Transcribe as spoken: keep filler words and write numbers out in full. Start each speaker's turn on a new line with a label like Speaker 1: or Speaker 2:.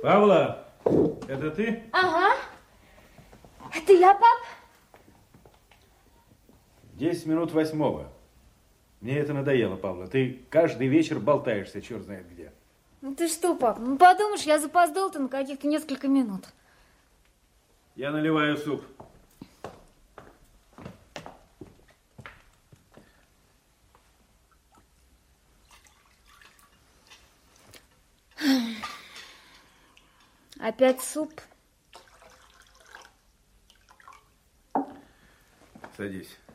Speaker 1: Павла, это ты?
Speaker 2: Ага. Это я, пап?
Speaker 1: Десять минут восьмого. Мне это надоело, Павла. Ты каждый вечер болтаешься, черт знает где.
Speaker 2: Ну ты что, пап? Ну подумаешь, я запоздал-то на каких-то несколько минут.
Speaker 1: Я наливаю суп.
Speaker 2: Опять суп?
Speaker 1: Садись.